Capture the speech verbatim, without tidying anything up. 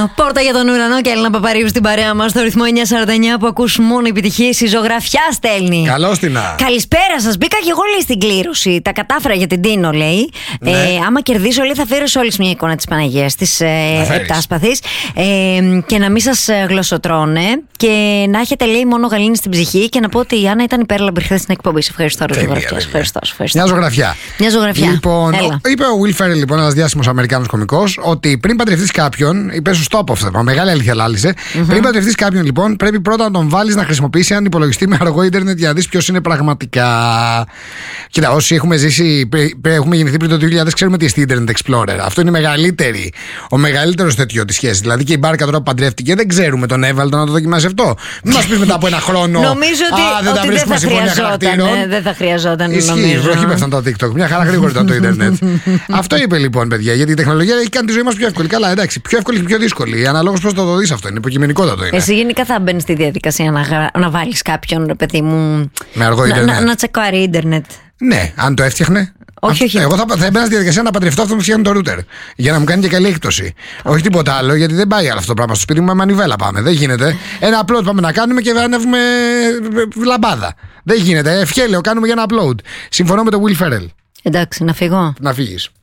Πόρτα για τον ουρανό και Έλληνα Παπαρίου στην παρέα μας στο ρυθμό εννιακόσια σαράντα εννιά που ακούς μόνο επιτυχίες. Η ζωγραφιά στέλνει. Καλώς την α. Καλησπέρα σας. Μπήκα και εγώ, λέει, στην κλήρωση. Τα κατάφερα για την Τίνο, λέει. Ναι. Ε, άμα κερδίσω, λέει, θα φέρω σε όλες μια εικόνα της Παναγίας της ε, Επτάσπαθης. Ε, και να μην σας γλωσσοτρώνε. Και να έχετε, λέει, μόνο γαλήνη στην ψυχή. Και να πω ότι η Άννα ήταν υπέρλαμπρη χθες στην εκπομπή. Σε ευχαριστώ, ρε ζωγραφιά. Ευχαριστώ, ευχαριστώ. Μια ζωγραφιά. Μια ζωγραφιά. Λοιπόν, είπε ο Will Ferrell, λοιπόν, ένας διάσημος Αμερικάνος κωμικός, ότι πριν παντρευτείς κάποιον, είπε στο stop αυτό, μεγάλη αλήθεια λάλησε. Mm-hmm. Πριν παντρευτείς κάποιον, λοιπόν, πρέπει πρώτα να τον βάλεις να χρησιμοποιήσει έναν υπολογιστή με αργό ίντερνετ για να δεις ποιος είναι πραγματικά. Κοίτα, όσοι έχουμε ζήσει, έχουμε γεννηθεί πριν το δύο χιλιάδες, ξέρουμε τι είναι Internet Explorer. Αυτό είναι μεγαλύτερη, ο μεγαλύτερος τέτοιο τη σχέση. Δηλαδή και η Μπάρκα τώρα που παντρεύτηκε, δεν ξέρουμε τον έβαλε να το δοκιμάσει αυτό. Μην μας πεις μετά από ένα χρόνο. Νομίζω ότι α, δεν, ότι τα δεν, θα χρειαζόταν, δεν θα χρειαζόταν. Ισχύει, βροχή πέφτουν τα TikTok. Μια χαρά γρήγορα ήταν το Ιντερνετ. Αυτό είπε λοιπόν, παιδιά, γιατί η τεχνολογία έχει κάνει τη ζωή μας πιο εύκολη. Καλά, εντάξει, πιο εύκολη και πιο δύσκολη. Αναλόγως πώς θα το δεις αυτό. Είναι υποκειμενικότατο. Είναι. Εσύ γενικά θα μπαίνεις στη διαδικασία να, γρα... να βάλεις κάποιον, ρε παιδί μου. Με αργό να, Ιντερνετ. Να, να τσεκάρει Ιντερνετ. Ναι, αν το έφτιαχνε. Όχι, όχι. Εγώ θα, θα έμπαινα στη διαδικασία να παντρευτώ αυτό που φτιάχνει το ρούτερ. Για να μου κάνει και καλή έκπτωση. Όχι τίποτα άλλο, γιατί δεν πάει άλλο αυτό το πράγμα. Στο σπίτι μου με μανιβέλα πάμε. Δεν γίνεται. Ένα upload πάμε να κάνουμε και ανέβουμε λαμπάδα. Δεν γίνεται. Ευχέλαιο κάνουμε για ένα upload. Συμφωνώ με τον Will Ferrell. Εντάξει, να φύγω. Να φύγεις.